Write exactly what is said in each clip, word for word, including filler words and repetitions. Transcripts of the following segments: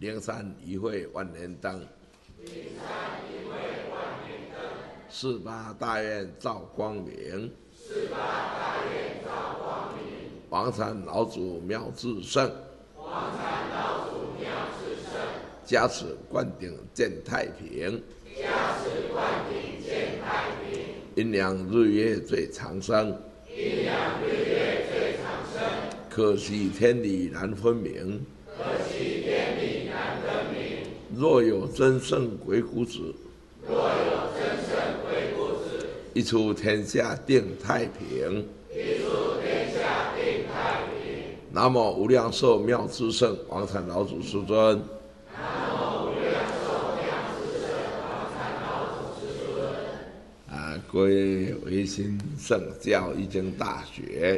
灵山一会万年灯， 灵山一会万年灯。 四八大愿照光明， 四八大愿照光明。 王禅老祖妙智胜， 王禅老祖妙智胜。 加持灌顶见太平， 加持灌顶见太平。 阴阳日月最长生， 阴阳日月最长生。 可惜天理难分明， 可惜天理难分明。 若有真圣鬼谷子， 若有真圣鬼谷子， 一出天下定太平。 一出天下定太平。 南无无量寿妙智胜王禅老祖师尊。 南无无量寿妙智胜王禅老祖师尊。 啊，各位维新圣教易经大学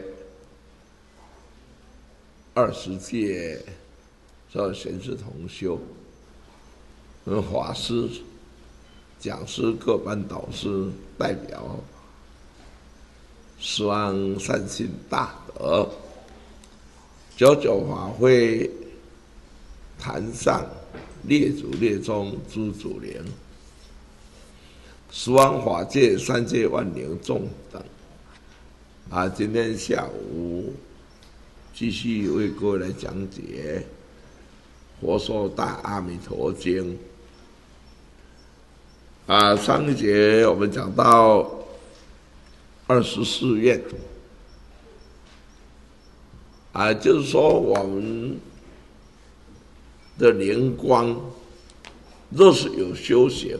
二十届这贤士同修，我们法师、讲师、各班导师代表，希望善信大德，九九法会坛上列祖列宗诸祖灵，十方法界三界万灵众等，啊，今天下午继续为各位来讲解《佛说大阿弥陀经》。啊，上一节我们讲到二十四愿，啊，就是说我们的灵光，若是有修行，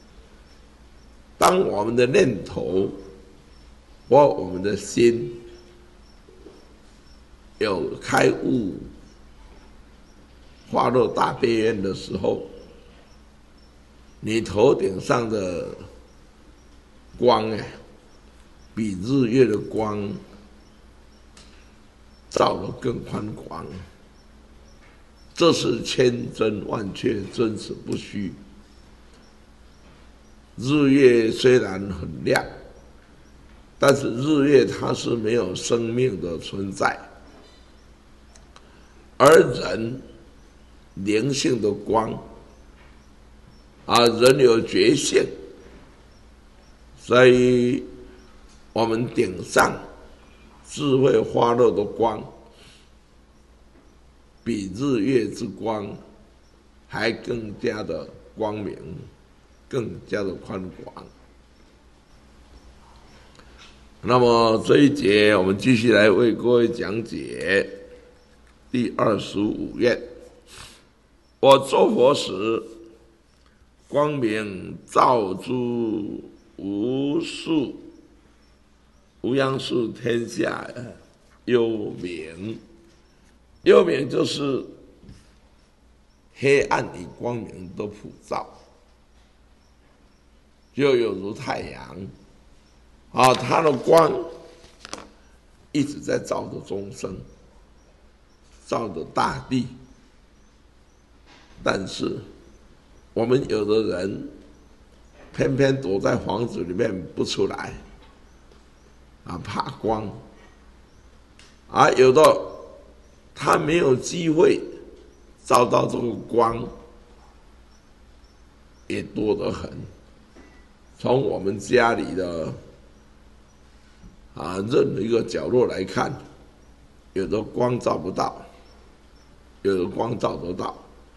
当我们的念头或我们的心有开悟、发露大悲愿的时候，你头顶上的光啊，比日月的光照得更宽广。这是千真万确、真实不虚。日月虽然很亮，但是日月它是没有生命的存在，而人灵性的光啊，人有觉性，所以我们顶上智慧发热的光，比日月之光还更加的光明，更加的宽广。那么这一节我们继续来为各位讲解第二十五愿。我作佛时，光明照诸无数无央数天下幽冥。幽冥就是黑暗与光明都普照，就有如太阳啊，它的光一直在照着众生，照着大地。但是我们有的人偏偏躲在房子里面不出来啊，怕光啊，有的他没有机会照到这个光，也多得很。从我们家里的啊任何一个角落来看，有的光照不到，有的光照得到。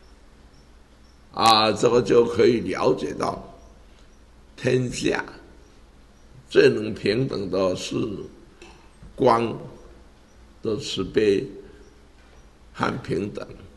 啊，这个就可以了解到，天下最能平等的是光的慈悲和平等。